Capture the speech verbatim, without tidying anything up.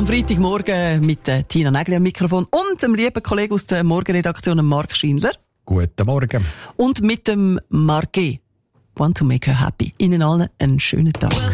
am Freitagmorgen mit äh, Tina Nägeli am Mikrofon und dem lieben Kollegen aus der Morgenredaktion, Marc Schindler. Guten Morgen. Und mit dem Marquet. Want to make her happy. Ihnen allen einen schönen Tag.